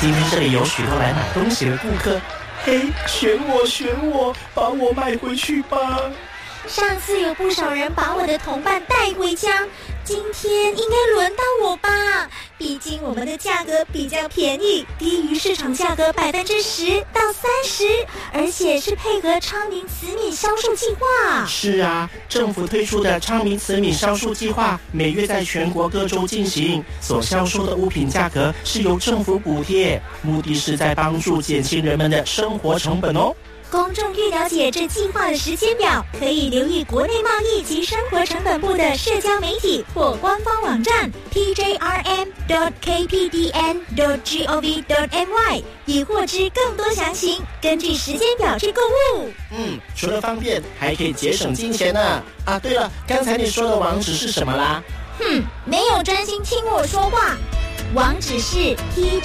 今天这里有许多来买东西的顾客，嘿，选我，把我买回去吧。 上次有不少人把我的同伴带回家，今天应该轮到我吧？毕竟我们的价格比较便宜，低于市场价格10%到30%，而且是配合昌明慈悯销售计划。 是啊，政府推出的昌明慈悯销售计划，每月在全国各州进行，所销售的物品价格是由政府补贴，目的是在帮助减轻人们的生活成本哦。 公众欲了解这计划的时间表，可以留意国内贸易及生活成本部的社交媒体或官方网站 tjrm.kpdn.gov.my， 以获知更多详情，根据时间表去购物。 除了方便，还可以节省金钱呢。啊，对了，刚才你说的网址是什么啦？ 没有专心听我说话。网址是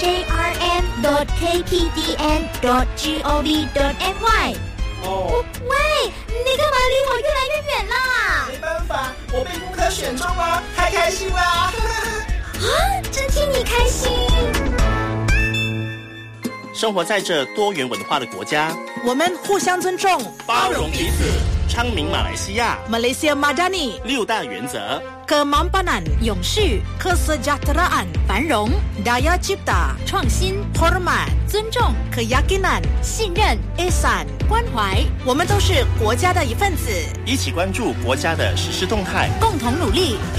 tjrm.kpdn.gov.my。喂，你干嘛离我越来越远啦？ 没办法，我被顾客选中了，太开心啦！ 真替你开心。 生活在这多元文化的国家， 我们互相尊重， 包容彼此。昌明马来西亚 Malaysia Madani 6大原则 ：Kemampanan 永续、Kesejahteraan 繁荣、Daya Cipta 创新、Hormat 尊重、Keyakinan 信任、Ihsan 关怀。我们都是国家的一份子， 一起关注国家的实施动态， 共同努力